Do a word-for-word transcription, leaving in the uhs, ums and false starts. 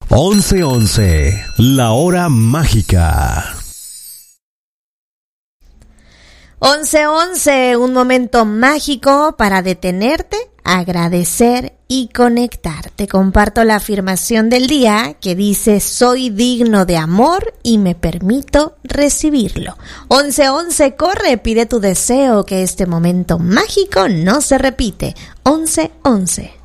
once once, la hora mágica. once once, un momento mágico para detenerte, agradecer y conectar. Te comparto la afirmación del día que dice: soy digno de amor y me permito recibirlo. once once, corre, pide tu deseo, que este momento mágico no se repite. once once.